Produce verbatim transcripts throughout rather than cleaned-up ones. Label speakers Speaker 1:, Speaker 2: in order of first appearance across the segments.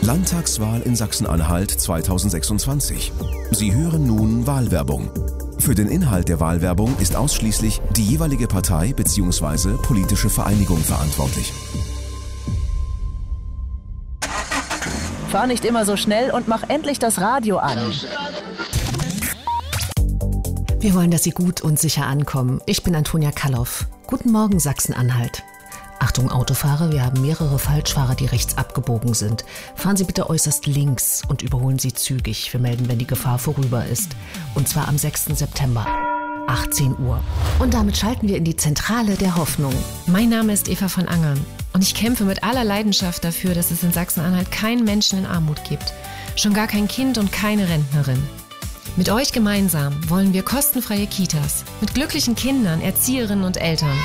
Speaker 1: Landtagswahl in Sachsen-Anhalt zweitausendsechsundzwanzig. Sie hören nun Wahlwerbung. Für den Inhalt der Wahlwerbung ist ausschließlich die jeweilige Partei bzw. politische Vereinigung verantwortlich.
Speaker 2: Fahr nicht immer so schnell und mach endlich das Radio an.
Speaker 3: Wir wollen, dass Sie gut und sicher ankommen. Ich bin Antonia Kalloff. Guten Morgen, Sachsen-Anhalt. Achtung Autofahrer, wir haben mehrere Falschfahrer, die rechts abgebogen sind. Fahren Sie bitte äußerst links und überholen Sie zügig. Wir melden, wenn die Gefahr vorüber ist. Und zwar am sechsten September, achtzehn Uhr. Und damit schalten wir in die Zentrale der Hoffnung.
Speaker 4: Mein Name ist Eva von Angern und ich kämpfe mit aller Leidenschaft dafür, dass es in Sachsen-Anhalt keinen Menschen in Armut gibt. Schon gar kein Kind und keine Rentnerin. Mit euch gemeinsam wollen wir kostenfreie Kitas mit glücklichen Kindern, Erzieherinnen und Eltern.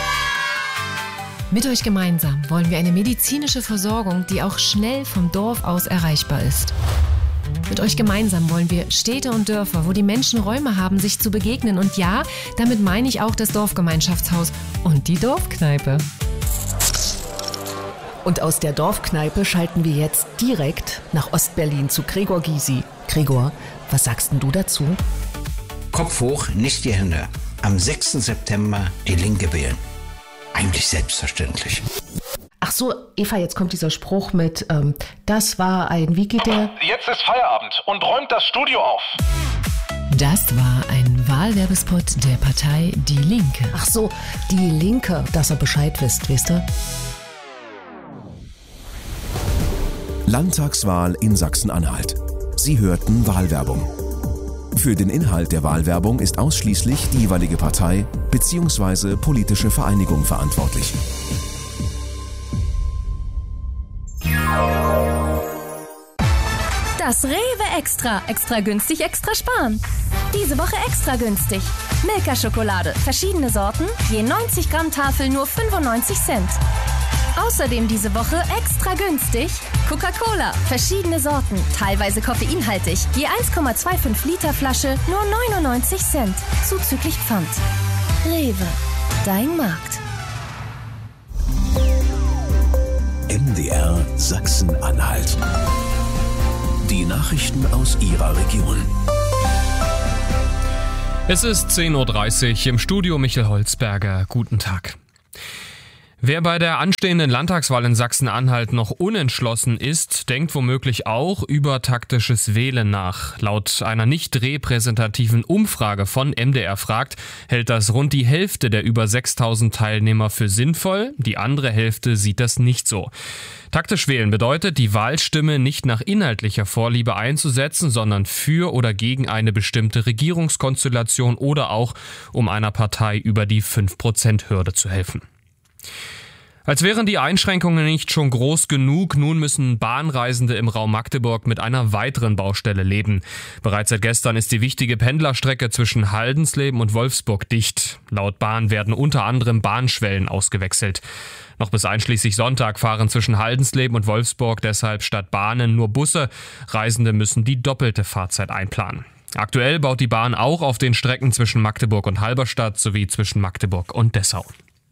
Speaker 4: Mit euch gemeinsam wollen wir eine medizinische Versorgung, die auch schnell vom Dorf aus erreichbar ist. Mit euch gemeinsam wollen wir Städte und Dörfer, wo die Menschen Räume haben, sich zu begegnen. Und ja, damit meine ich auch das Dorfgemeinschaftshaus und die Dorfkneipe.
Speaker 3: Und aus der Dorfkneipe schalten wir jetzt direkt nach Ostberlin zu Gregor Gysi. Gregor, was sagst denn du dazu?
Speaker 5: Kopf hoch, nicht die Hände. Am sechsten September die Linke wählen. Eigentlich selbstverständlich.
Speaker 3: Ach so, Eva, jetzt kommt dieser Spruch mit, ähm, das war ein, wie geht der?
Speaker 6: Jetzt ist Feierabend und räumt das Studio auf.
Speaker 4: Das war ein Wahlwerbespot der Partei Die Linke.
Speaker 3: Ach so, die Linke, dass ihr Bescheid wisst, wisst ihr?
Speaker 1: Landtagswahl in Sachsen-Anhalt. Sie hörten Wahlwerbung. Für den Inhalt der Wahlwerbung ist ausschließlich die jeweilige Partei bzw. politische Vereinigung verantwortlich.
Speaker 7: Das Rewe Extra. Extra günstig, extra sparen. Diese Woche extra günstig. Milka-Schokolade. Verschiedene Sorten. Je neunzig Gramm Tafel nur fünfundneunzig Cent. Außerdem diese Woche extra günstig Coca-Cola, verschiedene Sorten, teilweise koffeinhaltig, je eins Komma fünfundzwanzig Liter Flasche, nur neunundneunzig Cent, zuzüglich Pfand. Rewe, dein Markt.
Speaker 1: M D R Sachsen-Anhalt. Die Nachrichten aus Ihrer Region.
Speaker 8: Es ist zehn Uhr dreißig, im Studio Michael Holzberger. Guten Tag. Wer bei der anstehenden Landtagswahl in Sachsen-Anhalt noch unentschlossen ist, denkt womöglich auch über taktisches Wählen nach. Laut einer nicht repräsentativen Umfrage von M D R fragt, hält das rund die Hälfte der über sechstausend Teilnehmer für sinnvoll, die andere Hälfte sieht das nicht so. Taktisch wählen bedeutet, die Wahlstimme nicht nach inhaltlicher Vorliebe einzusetzen, sondern für oder gegen eine bestimmte Regierungskonstellation oder auch um einer Partei über die fünf Prozent Hürde zu helfen. Als wären die Einschränkungen nicht schon groß genug, nun müssen Bahnreisende im Raum Magdeburg mit einer weiteren Baustelle leben. Bereits seit gestern ist die wichtige Pendlerstrecke zwischen Haldensleben und Wolfsburg dicht. Laut Bahn werden unter anderem Bahnschwellen ausgewechselt. Noch bis einschließlich Sonntag fahren zwischen Haldensleben und Wolfsburg deshalb statt Bahnen nur Busse. Reisende müssen die doppelte Fahrzeit einplanen. Aktuell baut die Bahn auch auf den Strecken zwischen Magdeburg und Halberstadt sowie zwischen Magdeburg und Dessau.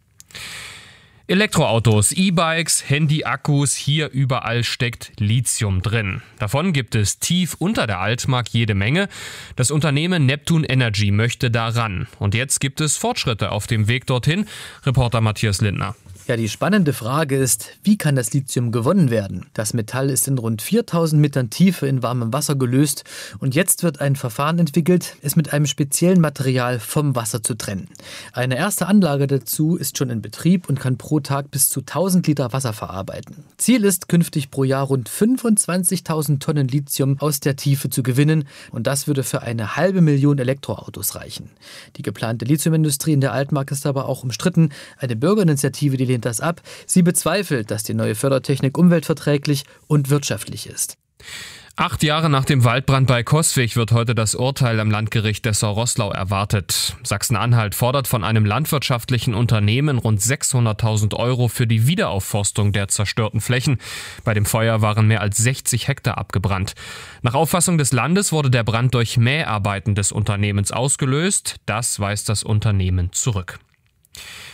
Speaker 8: Elektroautos, E-Bikes, Handy-Akkus, hier überall steckt Lithium drin. Davon gibt es tief unter der Altmark jede Menge. Das Unternehmen Neptune Energy möchte daran. Und jetzt gibt es Fortschritte auf dem Weg dorthin. Reporter Matthias Lindner.
Speaker 9: Ja, die spannende Frage ist, wie kann das Lithium gewonnen werden? Das Metall ist in rund viertausend Metern Tiefe in warmem Wasser gelöst und jetzt wird ein Verfahren entwickelt, es mit einem speziellen Material vom Wasser zu trennen. Eine erste Anlage dazu ist schon in Betrieb und kann pro Tag bis zu tausend Liter Wasser verarbeiten. Ziel ist, künftig pro Jahr rund fünfundzwanzigtausend Tonnen Lithium aus der Tiefe zu gewinnen und das würde für eine halbe Million Elektroautos reichen. Die geplante Lithiumindustrie in der Altmark ist aber auch umstritten. Eine Bürgerinitiative, die lehnt das ab. Sie bezweifelt, dass die neue Fördertechnik umweltverträglich und wirtschaftlich ist.
Speaker 8: Acht Jahre nach dem Waldbrand bei Coswig wird heute das Urteil am Landgericht Dessau-Roßlau erwartet. Sachsen-Anhalt fordert von einem landwirtschaftlichen Unternehmen rund sechshunderttausend Euro für die Wiederaufforstung der zerstörten Flächen. Bei dem Feuer waren mehr als sechzig Hektar abgebrannt. Nach Auffassung des Landes wurde der Brand durch Mäharbeiten des Unternehmens ausgelöst. Das weist das Unternehmen zurück.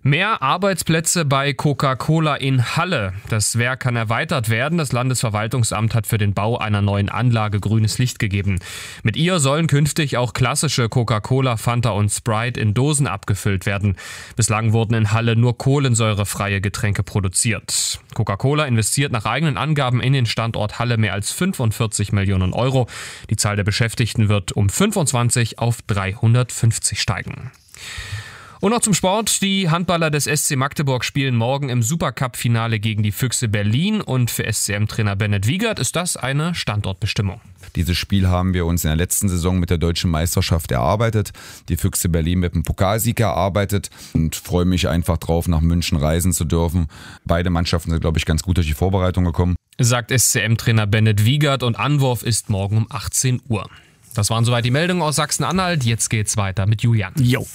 Speaker 8: Mehr Arbeitsplätze bei Coca-Cola in Halle. Das Werk kann erweitert werden. Das Landesverwaltungsamt hat für den Bau einer neuen Anlage grünes Licht gegeben. Mit ihr sollen künftig auch klassische Coca-Cola, Fanta und Sprite in Dosen abgefüllt werden. Bislang wurden in Halle nur kohlensäurefreie Getränke produziert. Coca-Cola investiert nach eigenen Angaben in den Standort Halle mehr als fünfundvierzig Millionen Euro. Die Zahl der Beschäftigten wird um fünfundzwanzig auf dreihundertfünfzig steigen. Und noch zum Sport. Die Handballer des S C Magdeburg spielen morgen im Supercup-Finale gegen die Füchse Berlin. Und für S C M-Trainer Bennett Wiegert ist das eine Standortbestimmung.
Speaker 10: Dieses Spiel haben wir uns in der letzten Saison mit der Deutschen Meisterschaft erarbeitet. Die Füchse Berlin mit dem Pokalsieg erarbeitet. Und freue mich einfach drauf, nach München reisen zu dürfen. Beide Mannschaften sind, glaube ich, ganz gut durch die Vorbereitung gekommen.
Speaker 8: Sagt S C M-Trainer Bennett Wiegert und Anwurf ist morgen um achtzehn Uhr. Das waren soweit die Meldungen aus Sachsen-Anhalt. Jetzt geht's weiter mit Julian.
Speaker 11: Jo.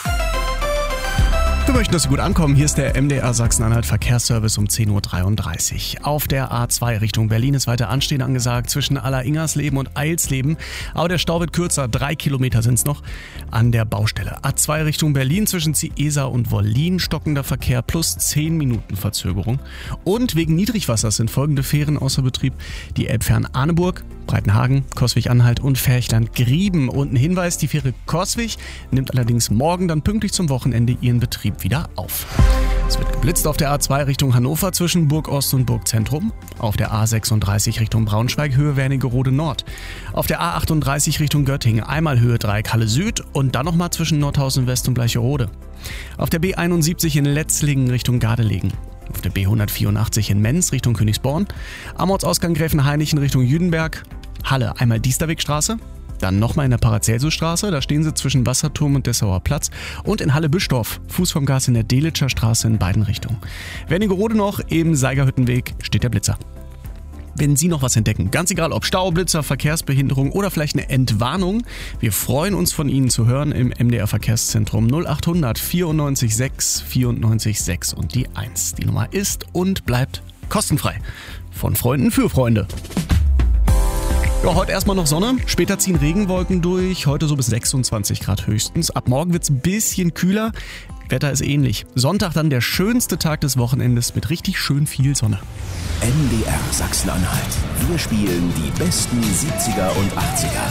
Speaker 11: Wir möchten, dass Sie gut ankommen. Hier ist der M D R Sachsen-Anhalt Verkehrsservice um zehn Uhr dreiunddreißig. Auf der A zwei Richtung Berlin ist weiter Anstehen angesagt zwischen Aller-Ingersleben und Eilsleben. Aber der Stau wird kürzer, drei Kilometer sind es noch an der Baustelle. A zwei Richtung Berlin zwischen Ciesa und Wollin stockender Verkehr plus zehn Minuten Verzögerung. Und wegen Niedrigwassers sind folgende Fähren außer Betrieb. Die Elbfähren Arneburg, Breitenhagen, Coswig-Anhalt und Ferchland-Grieben. Und ein Hinweis, die Fähre Coswig nimmt allerdings morgen dann pünktlich zum Wochenende ihren Betrieb wieder auf. Es wird geblitzt auf der A zwei Richtung Hannover zwischen Burgost und Burgzentrum. Auf der A sechsunddreißig Richtung Braunschweig Höhe Wernigerode Nord. Auf der A achtunddreißig Richtung Göttingen einmal Höhe Dreieck Halle Süd und dann nochmal zwischen Nordhausen West und Bleicherode. Auf der B einundsiebzig in Letzlingen Richtung Gardelegen. Auf der B hundertvierundachtzig in Menz Richtung Königsborn. Am Ortsausgang Gräfenhainichen Richtung Jüdenberg. Halle einmal Diesterwegstraße. Dann nochmal in der Paracelsusstraße, da stehen sie zwischen Wasserturm und Dessauer Platz. Und in Halle-Büstorf, Fuß vom Gas in der Delitscher Straße in beiden Richtungen. Wernigerode noch, im Seigerhüttenweg steht der Blitzer. Wenn Sie noch was entdecken, ganz egal ob Stau, Blitzer, Verkehrsbehinderung oder vielleicht eine Entwarnung, wir freuen uns von Ihnen zu hören im M D R Verkehrszentrum null achthundert vierundneunzig sechs vierundneunzig sechs und die eins. Die Nummer ist und bleibt kostenfrei. Von Freunden für Freunde. Ja, heute erstmal noch Sonne, später ziehen Regenwolken durch, heute so bis sechsundzwanzig Grad höchstens. Ab morgen wird es ein bisschen kühler, Wetter ist ähnlich. Sonntag dann der schönste Tag des Wochenendes mit richtig schön viel Sonne.
Speaker 1: M D R Sachsen-Anhalt. Wir spielen die besten siebziger und achtziger.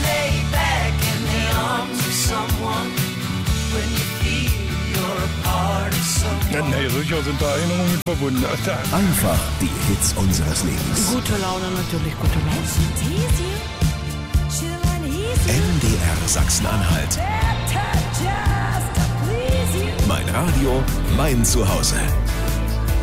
Speaker 12: Nee, sicher sind da Erinnerungen mit verbunden.
Speaker 1: Einfach die Hits unseres Lebens.
Speaker 13: Gute Laune, natürlich gute Laune.
Speaker 1: M D R Sachsen-Anhalt. Mein Radio, mein Zuhause.